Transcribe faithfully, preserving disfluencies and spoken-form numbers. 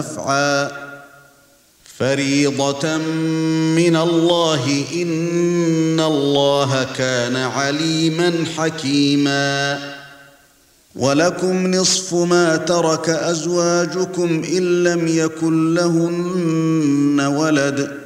نفعا فريضة من الله إن الله كان عليما حكيما ولكم نصف ما ترك أزواجكم إن لم يكن لهن ولد